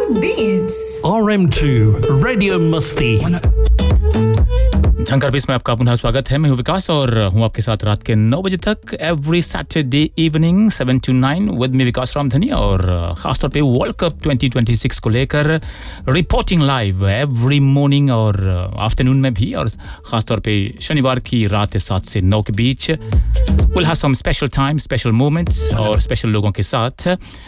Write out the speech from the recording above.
Beats. RM2 Radio Musti. झंकार बीस में आपका पुनः स्वागत है। मैं हूं विकास और हूं आपके साथ रात के 9 बजे तक every Saturday evening 7 to 9 with me विकास रामधनी और खासतौर पे वर्ल्ड कप 2026 को लेकर रिपोर्टिंग लाइव एवरी मॉर्निंग और आफ्टरनून में भी, और खासतौर पे शनिवार की रात 7 से 9 के बीच will have some special time, special moments और स्पेशल लोगों के साथ।